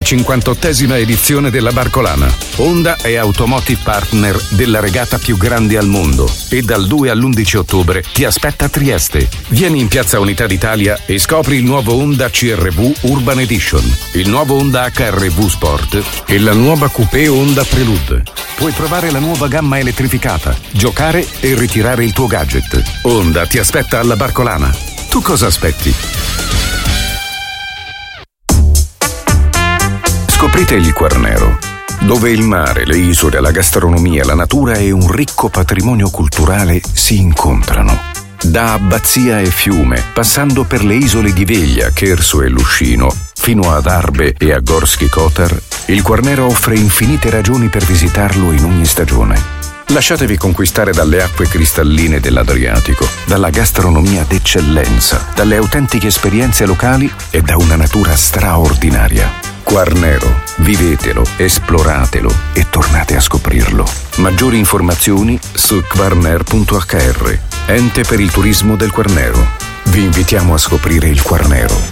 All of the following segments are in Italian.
58ª edizione della Barcolana. Honda è Automotive Partner della regata più grande al mondo e dal 2 all'11 ottobre ti aspetta a Trieste. Vieni in Piazza Unità d'Italia e scopri il nuovo Honda CR-V Urban Edition, il nuovo Honda HR-V Sport e la nuova Coupé Honda Prelude. Puoi provare la nuova gamma elettrificata, giocare e ritirare il tuo gadget. Honda ti aspetta alla Barcolana. Tu cosa aspetti? Scoprite il Quarnero, dove il mare, le isole, la gastronomia, la natura e un ricco patrimonio culturale si incontrano. Da Abbazia e Fiume, passando per le isole di Veglia, Cherso e Luscino, fino ad Arbe e a Gorski Kotar, il Quarnero offre infinite ragioni per visitarlo in ogni stagione. Lasciatevi conquistare dalle acque cristalline dell'Adriatico, dalla gastronomia d'eccellenza, dalle autentiche esperienze locali e da una natura straordinaria. Quarnero, vivetelo, esploratelo e tornate a scoprirlo. Maggiori informazioni su quarner.hr, ente per il turismo del Quarnero. Vi invitiamo a scoprire il Quarnero.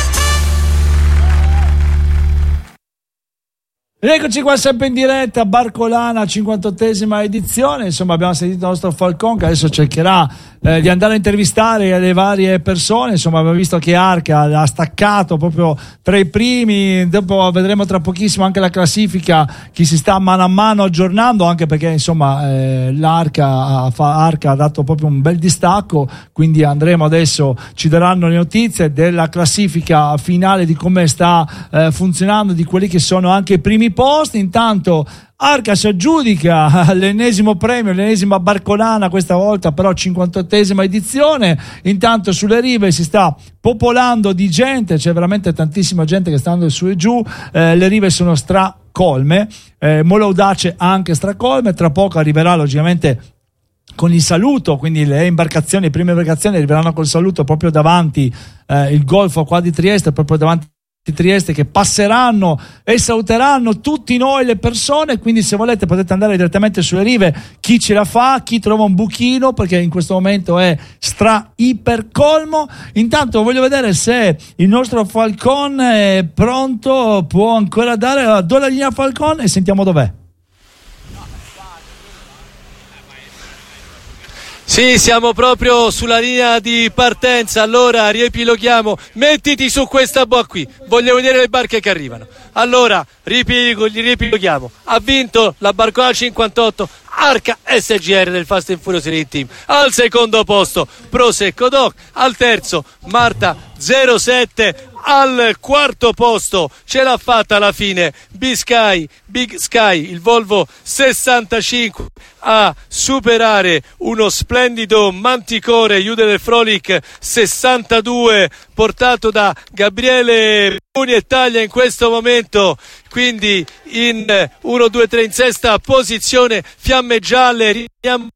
Eccoci qua sempre in diretta, Barcolana, 58ª edizione. Insomma, abbiamo sentito il nostro Falcon che adesso cercherà di andare a intervistare le varie persone. Insomma, abbiamo visto che Arca ha staccato proprio tra i primi. Dopo vedremo tra pochissimo anche la classifica, chi si sta mano a mano aggiornando, anche perché insomma Arca ha dato proprio un bel distacco, quindi andremo adesso, ci daranno le notizie della classifica finale, di come sta funzionando, di quelli che sono anche i primi posti. Intanto Arca si aggiudica l'ennesimo premio, l'ennesima Barcolana, questa volta però 58ª edizione. Intanto sulle rive si sta popolando di gente, c'è veramente tantissima gente che sta andando su e giù, le rive sono stracolme, Molaudace anche stracolme. Tra poco arriverà logicamente con il saluto, quindi le prime imbarcazioni arriveranno col saluto proprio davanti il golfo qua di Trieste, proprio davanti di Trieste, che passeranno e saluteranno tutti noi, le persone. Quindi se volete potete andare direttamente sulle rive, chi ce la fa, chi trova un buchino, perché in questo momento è ipercolmo. Intanto voglio vedere se il nostro Falcon è pronto, può ancora dare, do la linea Falcon e sentiamo dov'è. Sì, siamo proprio sulla linea di partenza. Allora riepiloghiamo, mettiti su questa boa qui, voglio vedere le barche che arrivano. Allora riepiloghiamo. Ha vinto la Barcolana 58 Arca SGR del Fast and Furious Racing Team. Al secondo posto Prosecco Doc, al terzo Marta 07, al quarto posto ce l'ha fatta alla fine Big Sky, il Volvo 65, a superare uno splendido Manticore Jude Frolic 62 portato da Gabriele Bruni e Taglia in questo momento, quindi in 1, 2, 3 in sesta posizione. Fiamme Gialle,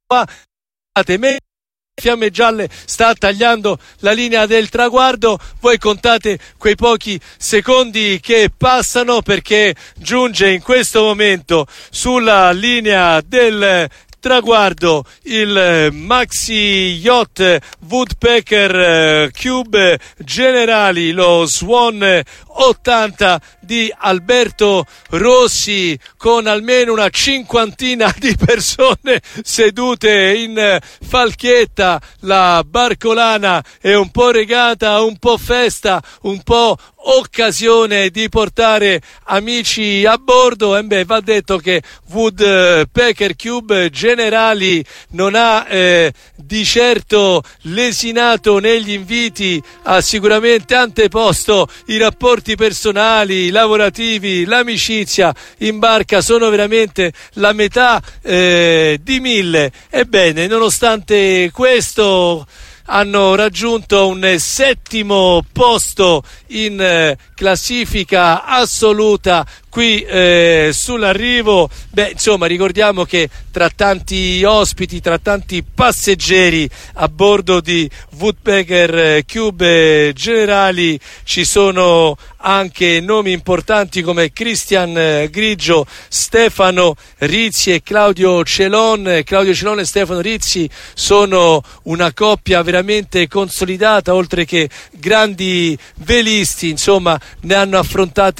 Fiamme Gialle sta tagliando la linea del traguardo. Voi contate quei pochi secondi che passano, perché giunge in questo momento sulla linea del traguardo il Maxi Yacht Woodpecker Cube Generali, lo Swan 80 di Alberto Rossi, con almeno una cinquantina di persone sedute in falchietta. La Barcolana è un po' regata, un po' festa, un po' occasione di portare amici a bordo. E va detto che Woodpecker Cube Generali non ha di certo lesinato negli inviti, ha sicuramente anteposto i rapporti personali, lavorativi, l'amicizia in barca. Sono veramente la metà di 1000. Ebbene, nonostante questo, hanno raggiunto un 7° posto in classifica assoluta qui sull'arrivo. Insomma, ricordiamo che tra tanti ospiti, tra tanti passeggeri a bordo di Woodpecker Cube Generali ci sono anche nomi importanti come Cristian Grigio, Stefano Rizzi e Claudio Celon. Claudio Celon e Stefano Rizzi sono una coppia veramente consolidata, oltre che grandi velisti. Insomma, ne hanno affrontate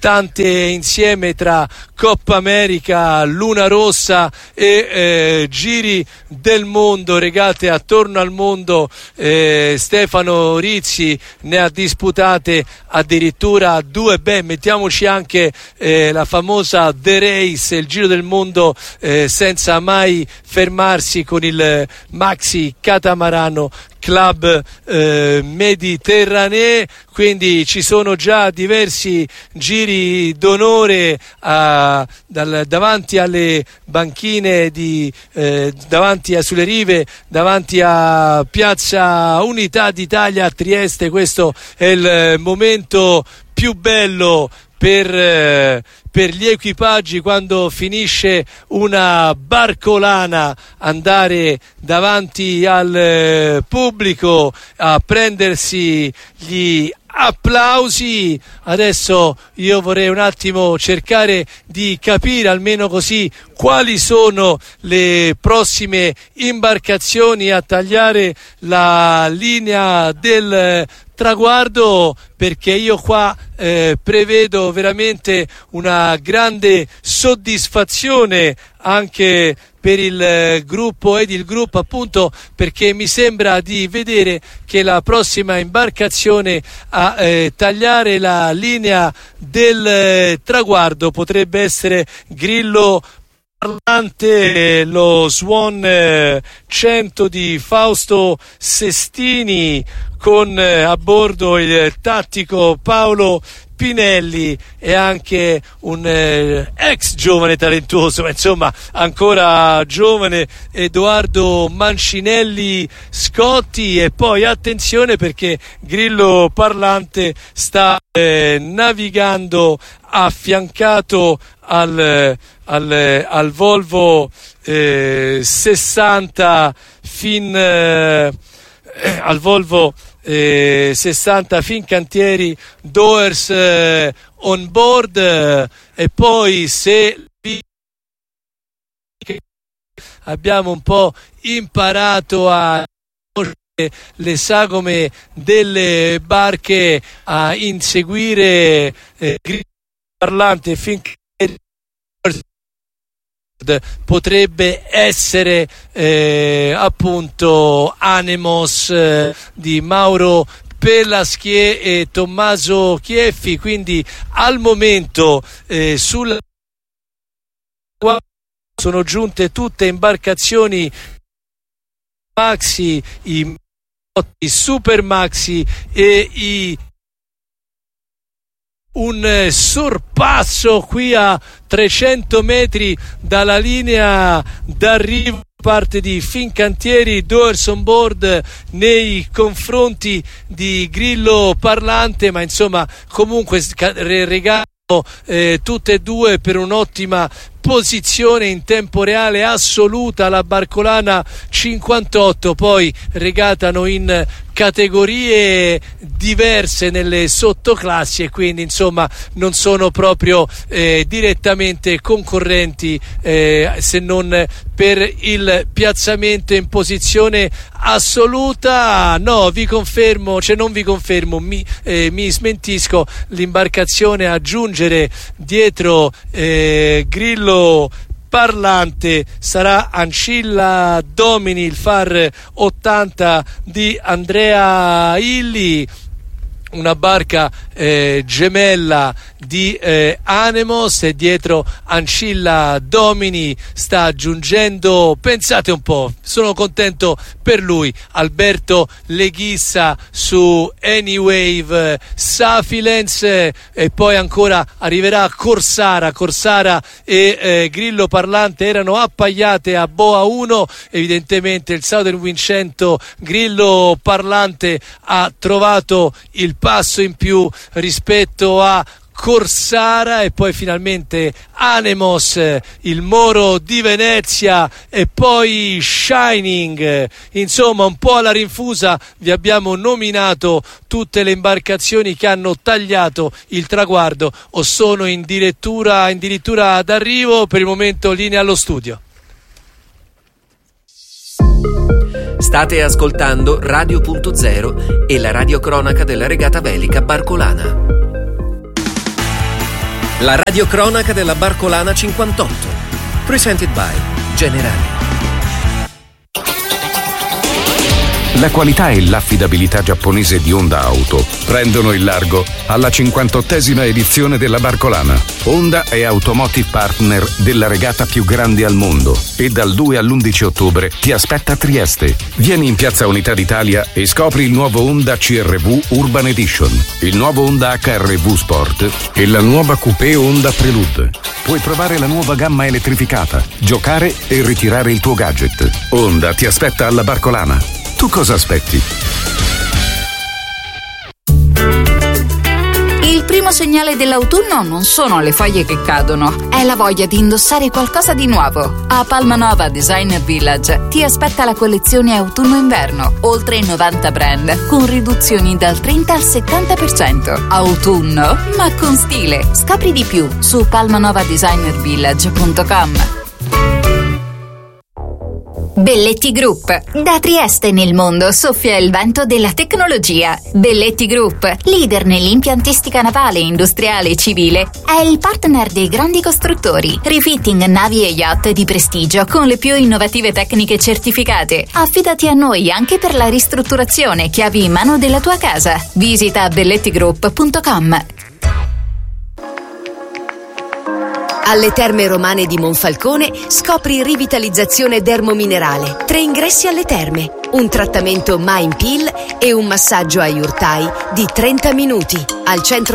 tante insieme tra Coppa America, Luna Rossa e giri del mondo regate attorno al mondo. Stefano Rizzi ne ha disputate addirittura 2. Mettiamoci anche la famosa The Race, il giro del mondo senza mai fermarsi, con il maxi catamarano Club Mediterranee. Quindi ci sono già diversi giri d'onore davanti alle banchine sulle rive, davanti a Piazza Unità d'Italia a Trieste. Questo è il momento più bello per gli equipaggi, quando finisce una barcolana, andare davanti al pubblico a prendersi gli applausi. Adesso io vorrei un attimo cercare di capire, almeno così, quali sono le prossime imbarcazioni a tagliare la linea del traguardo, perché io qua prevedo veramente una grande soddisfazione anche per il gruppo ed il gruppo, appunto perché mi sembra di vedere che la prossima imbarcazione a tagliare la linea del traguardo potrebbe essere Grillo Parlante, lo Swan 100 di Fausto Sestini, con a bordo il tattico Paolo Pinelli e anche un ex giovane talentuoso, ma insomma ancora giovane, Edoardo Mancinelli Scotti. E poi attenzione, perché Grillo Parlante sta navigando affiancato al Volvo 60 al Volvo 60 Fincantieri Doers on board. E poi, se abbiamo un po' imparato a le sagome delle barche, a inseguire Parlante Fincantieri, potrebbe essere appunto Anemos di Mauro Pelaschier e Tommaso Chieffi. Quindi al momento sul sono giunte tutte imbarcazioni maxi, i super maxi e un sorpasso qui a 300 metri dalla linea d'arrivo parte di Fincantieri Doers on board nei confronti di Grillo Parlante, ma insomma comunque regalo tutte e due per un'ottima posizione in tempo reale assoluta. La barcolana 58 poi regatano in categorie diverse nelle sottoclassi, e quindi insomma non sono proprio direttamente concorrenti, se non per il piazzamento in posizione assoluta. No, vi confermo, cioè non vi confermo, mi smentisco. L'imbarcazione a aggiungere dietro Grillo Parlante sarà Ancilla Domini, il far 80 di Andrea Illi, una barca gemella di Anemos, e dietro Ancilla Domini sta aggiungendo, pensate un po', sono contento per lui, Alberto Leghissa su Anywave Safilens, e poi ancora arriverà Corsara e Grillo Parlante erano appaiate a boa 1. Evidentemente il Southern Wind 100, Grillo Parlante ha trovato il passo in più rispetto a Corsara, e poi finalmente Anemos, il Moro di Venezia, e poi Shining. Insomma, un po' alla rinfusa vi abbiamo nominato tutte le imbarcazioni che hanno tagliato il traguardo o sono addirittura d'arrivo. Per il momento linea allo studio. State ascoltando Radio.0 e la radiocronaca della regata velica barcolana. La radiocronaca della Barcolana 58. Presented by Generali. La qualità e l'affidabilità giapponese di Honda Auto prendono il largo alla 58esima edizione della Barcolana. Honda è Automotive Partner della regata più grande al mondo e dal 2 all'11 ottobre ti aspetta a Trieste. Vieni in Piazza Unità d'Italia e scopri il nuovo Honda CR-V Urban Edition, il nuovo Honda HR-V Sport e la nuova Coupé Honda Prelude. Puoi provare la nuova gamma elettrificata, giocare e ritirare il tuo gadget. Honda ti aspetta alla Barcolana. Tu cosa aspetti? Il primo segnale dell'autunno non sono le foglie che cadono, è la voglia di indossare qualcosa di nuovo. A Palmanova Designer Village ti aspetta la collezione autunno-inverno, oltre 90 brand, con riduzioni dal 30 al 70%. Autunno, ma con stile. Scopri di più su palmanovadesignervillage.com. Belletti Group. Da Trieste nel mondo soffia il vento della tecnologia. Belletti Group, leader nell'impiantistica navale, industriale e civile, è il partner dei grandi costruttori. Refitting navi e yacht di prestigio con le più innovative tecniche certificate. Affidati a noi anche per la ristrutturazione, chiavi in mano della tua casa. Visita bellettigroup.com. Alle Terme Romane di Monfalcone scopri rivitalizzazione dermominerale. 3 ingressi alle terme, un trattamento Mind Peel e un massaggio ai urtai di 30 minuti al centro